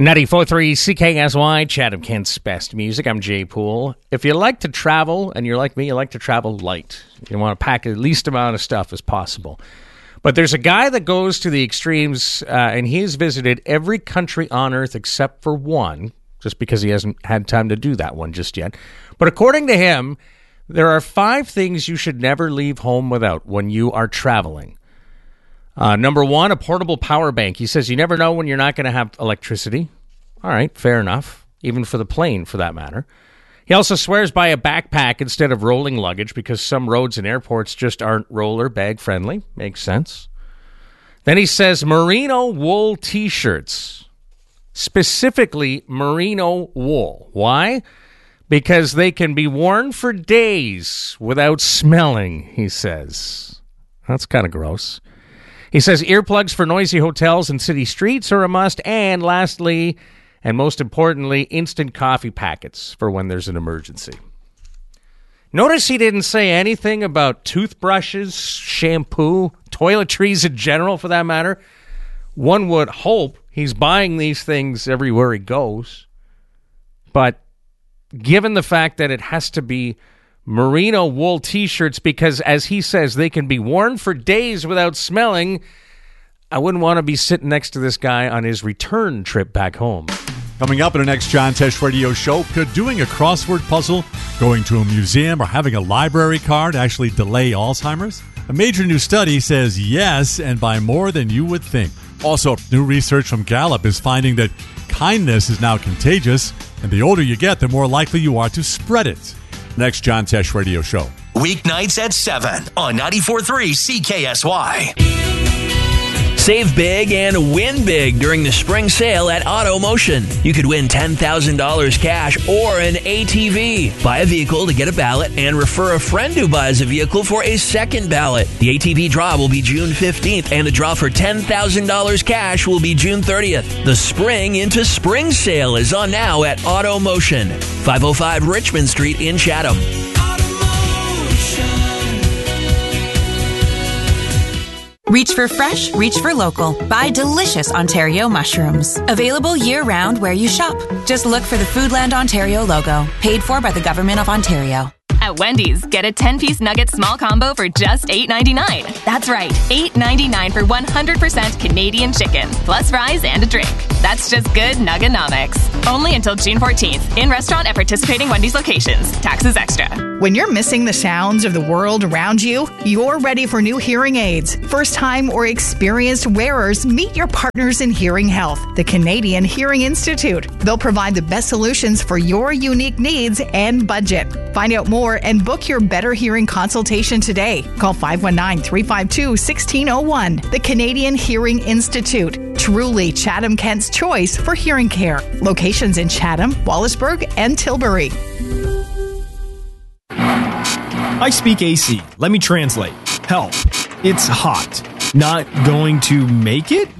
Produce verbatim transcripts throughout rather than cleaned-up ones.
ninety-four point three C K S Y, Chatham, Kent's best music. I'm Jay Poole. If you like to travel, and you're like me, you like to travel light. You want to pack the least amount of stuff as possible. But there's a guy that goes to the extremes, uh, and he's visited every country on Earth except for one, just because he hasn't had time to do that one just yet. But according to him, there are five things you should never leave home without when you are traveling. Uh, number one, a portable power bank. He says you never know when you're not going to have electricity. All right, fair enough, even for the plane, for that matter. He also swears by a backpack instead of rolling luggage because some roads and airports just aren't roller bag friendly. Makes sense. Then he says merino wool T-shirts, specifically merino wool. Why? Because they can be worn for days without smelling, he says. That's kind of gross. He says earplugs for noisy hotels and city streets are a must. And lastly, and most importantly, instant coffee packets for when there's an emergency. Notice he didn't say anything about toothbrushes, shampoo, toiletries in general, for that matter. One would hope he's buying these things everywhere he goes. But given the fact that it has to be merino wool T-shirts because, as he says, they can be worn for days without smelling, I wouldn't want to be sitting next to this guy on his return trip back home. Coming up in the next John Tesh Radio show, could doing a crossword puzzle, going to a museum, or having a library card actually delay Alzheimer's? A major new study says yes, and by more than you would think. Also, new research from Gallup is finding that kindness is now contagious, and the older you get, the more likely you are to spread it. Next John Tesh Radio show. Weeknights at seven on ninety-four point three C K S Y. Save big and win big during the spring sale at Auto Motion. You could win ten thousand dollars cash or an A T V. Buy a vehicle to get a ballot and refer a friend who buys a vehicle for a second ballot. The A T V draw will be June fifteenth and the draw for ten thousand dollars cash will be June thirtieth. The Spring into Spring sale is on now at Auto Motion, five oh five Richmond Street in Chatham. Reach for fresh, reach for local. Buy delicious Ontario mushrooms. Available year-round where you shop. Just look for the Foodland Ontario logo. Paid for by the Government of Ontario. At Wendy's, get a ten-piece nugget small combo for just eight ninety-nine. That's right, eight ninety-nine for one hundred percent Canadian chicken, plus fries and a drink. That's just good Nuggenomics. Only until June fourteenth. In restaurant at participating Wendy's locations. Taxes extra. When you're missing the sounds of the world around you, you're ready for new hearing aids. First-time or experienced wearers, meet your partners in hearing health, the Canadian Hearing Institute. They'll provide the best solutions for your unique needs and budget. Find out more and book your better hearing consultation today. Call five one nine, three five two, one six zero one. The Canadian Hearing Institute. Truly Chatham Kent's choice for hearing care. Locations in Chatham, Wallaceburg, and Tilbury. I speak A C. Let me translate. Help. It's hot. Not going to make it?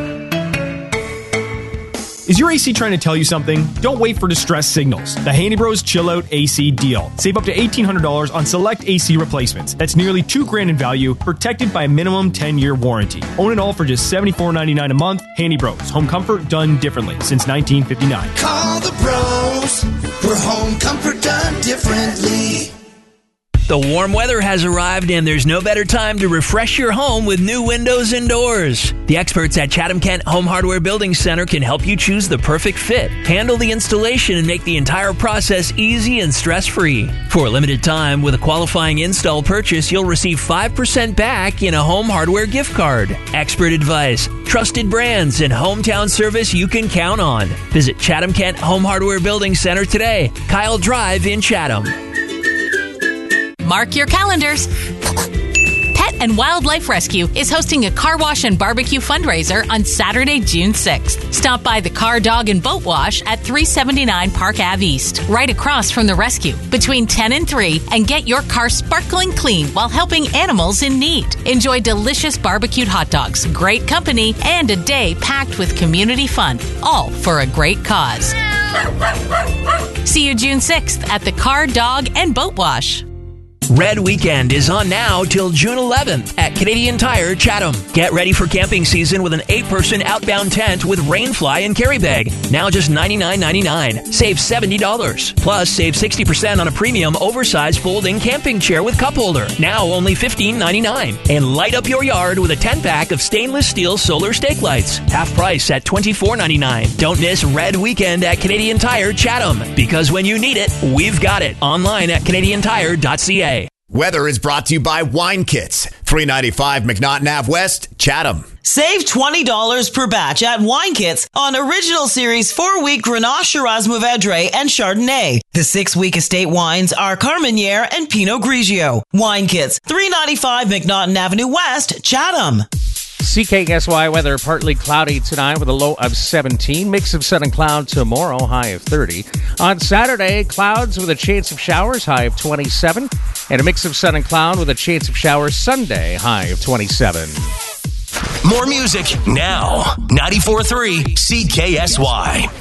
Is your A C trying to tell you something? Don't wait for distress signals. The Handy Bros Chill Out A C deal. Save up to eighteen hundred dollars on select A C replacements. That's nearly two grand in value, protected by a minimum ten-year warranty. Own it all for just seventy-four ninety-nine a month. Handy Bros. Home comfort done differently since nineteen fifty-nine. Call the pros for home comfort done differently. The warm weather has arrived and there's no better time to refresh your home with new windows and doors. The experts at Chatham Kent Home Hardware Building Center can help you choose the perfect fit, handle the installation, and make the entire process easy and stress-free. For a limited time, with a qualifying install purchase, you'll receive five percent back in a home hardware gift card. Expert advice, trusted brands, and hometown service you can count on. Visit Chatham Kent Home Hardware Building Center today. Kyle Drive in Chatham. Mark your calendars. Pet and Wildlife Rescue is hosting a car wash and barbecue fundraiser on Saturday, June sixth. Stop by the Car, Dog, and Boat Wash at three seventy-nine Park Avenue East, right across from the rescue, between ten and three, and get your car sparkling clean while helping animals in need. Enjoy delicious barbecued hot dogs, great company, and a day packed with community fun, all for a great cause. See you June sixth at the Car, Dog, and Boat Wash. Red Weekend is on now till June eleventh at Canadian Tire Chatham. Get ready for camping season with an eight-person outbound tent with rainfly and carry bag. Now just ninety-nine ninety-nine. Save seventy dollars. Plus, save sixty percent on a premium oversized folding camping chair with cup holder. Now only fifteen ninety-nine. And light up your yard with a ten-pack of stainless steel solar stake lights. Half price at twenty-four ninety-nine. Don't miss Red Weekend at Canadian Tire Chatham. Because when you need it, we've got it. Online at canadian tire dot c a. Weather is brought to you by Wine Kits, three ninety-five McNaughton Avenue West, Chatham. Save twenty dollars per batch at Wine Kits on Original Series four-week Grenache, Shiraz, Mourvedre, and Chardonnay. The six-week estate wines are Carmenere and Pinot Grigio. Wine Kits, three ninety-five McNaughton Avenue West, Chatham. C K S Y weather, partly cloudy tonight with a low of seventeen. Mix of sun and cloud tomorrow, high of thirty. On Saturday, clouds with a chance of showers, high of twenty-seven. And a mix of sun and cloud with a chance of showers Sunday, high of twenty-seven. More music now. ninety-four point three C K S Y.